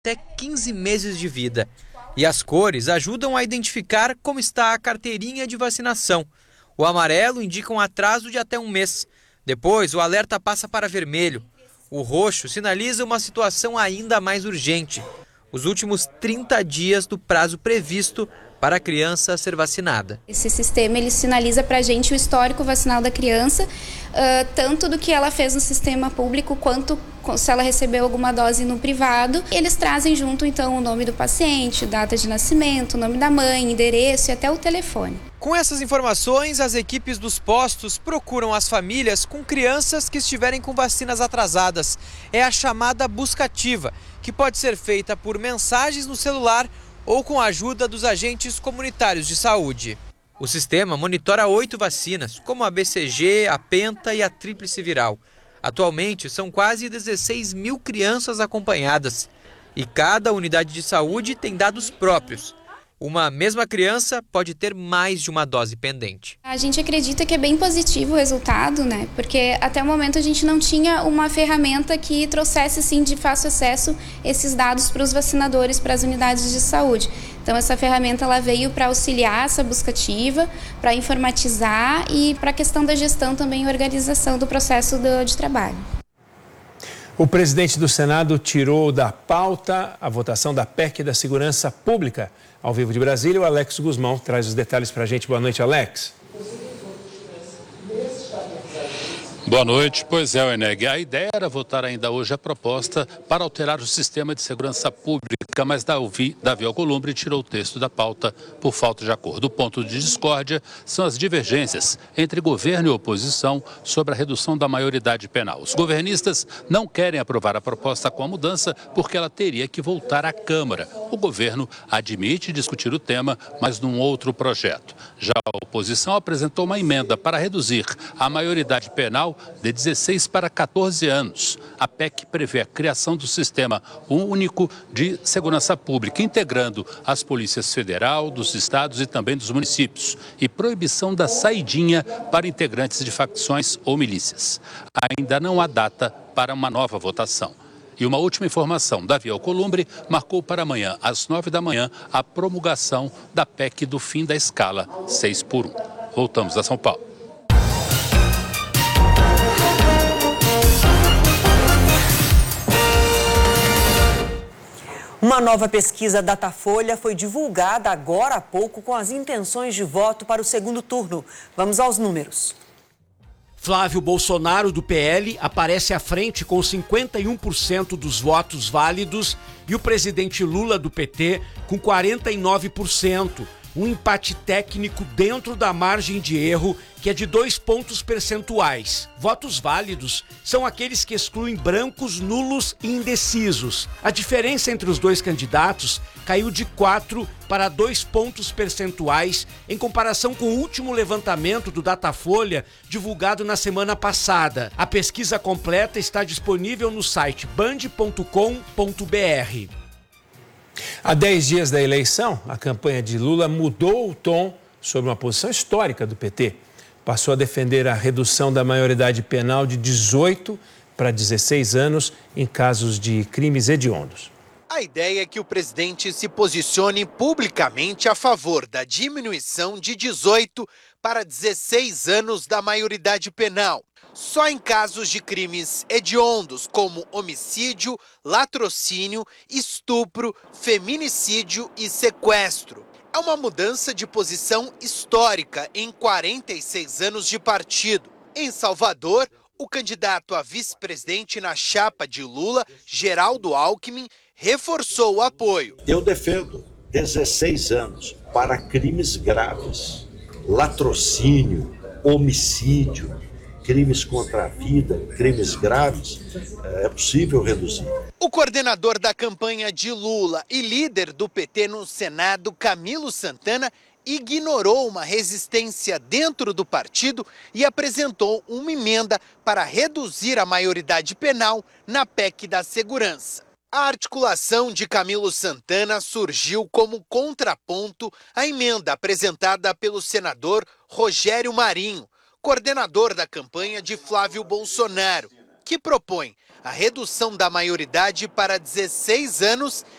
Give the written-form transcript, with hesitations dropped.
até 15 meses de vida. E as cores ajudam a identificar como está a carteirinha de vacinação. O amarelo indica um atraso de até um mês. Depois, o alerta passa para vermelho. O roxo sinaliza uma situação ainda mais urgente. Os últimos 30 dias do prazo previsto para a criança ser vacinada. Esse sistema ele sinaliza para a gente o histórico vacinal da criança, tanto do que ela fez no sistema público quanto se ela recebeu alguma dose no privado. Eles trazem junto então o nome do paciente, data de nascimento, o nome da mãe, endereço e até o telefone. Com essas informações, as equipes dos postos procuram as famílias com crianças que estiverem com vacinas atrasadas. É a chamada busca ativa, que pode ser feita por mensagens no celular ou com a ajuda dos agentes comunitários de saúde. O sistema monitora 8 vacinas, como a BCG, a Penta e a Tríplice Viral. Atualmente, são quase 16 mil crianças acompanhadas e cada unidade de saúde tem dados próprios. Uma mesma criança pode ter mais de uma dose pendente. A gente acredita que é bem positivo o resultado, né? Porque até o momento a gente não tinha uma ferramenta que trouxesse assim, de fácil acesso esses dados para os vacinadores, para as unidades de saúde. Então essa ferramenta ela veio para auxiliar essa busca ativa, para informatizar e para a questão da gestão também e organização do processo de trabalho. O presidente do Senado tirou da pauta a votação da PEC da Segurança Pública. Ao vivo de Brasília, o Alex Guzmão traz os detalhes para a gente. Boa noite, Alex. Boa noite. Pois é, Eneg. A ideia era votar ainda hoje a proposta para alterar o sistema de segurança pública, mas Davi Alcolumbre tirou o texto da pauta por falta de acordo. O ponto de discórdia são as divergências entre governo e oposição sobre a redução da maioridade penal. Os governistas não querem aprovar a proposta com a mudança porque ela teria que voltar à Câmara. O governo admite discutir o tema, mas num outro projeto. Já a oposição apresentou uma emenda para reduzir a maioridade penal de 16 para 14 anos. A PEC prevê a criação do Sistema Único de Segurança Pública, integrando as polícias federal, dos estados e também dos municípios, e proibição da saidinha para integrantes de facções ou milícias. Ainda não há data para uma nova votação. E uma última informação, Davi Alcolumbre marcou para amanhã, às 9 da manhã, a promulgação da PEC do fim da escala 6x1. Voltamos a São Paulo. Uma nova pesquisa Datafolha foi divulgada agora há pouco com as intenções de voto para o segundo turno. Vamos aos números. Flávio Bolsonaro, do PL, aparece à frente com 51% dos votos válidos e o presidente Lula, do PT, com 49%. Um empate técnico dentro da margem de erro, que é de 2 pontos percentuais. Votos válidos são aqueles que excluem brancos, nulos e indecisos. A diferença entre os dois candidatos caiu de 4 para 2 pontos percentuais em comparação com o último levantamento do Datafolha, divulgado na semana passada. A pesquisa completa está disponível no site band.com.br. Há 10 dias da eleição, a campanha de Lula mudou o tom sobre uma posição histórica do PT. Passou a defender a redução da maioridade penal de 18 para 16 anos em casos de crimes hediondos. A ideia é que o presidente se posicione publicamente a favor da diminuição de 18 para 16 anos da maioridade penal, só em casos de crimes hediondos, como homicídio, latrocínio, estupro, feminicídio e sequestro. É uma mudança de posição histórica em 46 anos de partido. Em Salvador, o candidato a vice-presidente na chapa de Lula, Geraldo Alckmin, reforçou o apoio. Eu defendo 16 anos para crimes graves, latrocínio, homicídio, crimes contra a vida, crimes graves, é possível reduzir. O coordenador da campanha de Lula e líder do PT no Senado, Camilo Santana, ignorou uma resistência dentro do partido e apresentou uma emenda para reduzir a maioridade penal na PEC da segurança. A articulação de Camilo Santana surgiu como contraponto à emenda apresentada pelo senador Rogério Marinho, coordenador da campanha de Flávio Bolsonaro, que propõe a redução da maioridade para 16 anos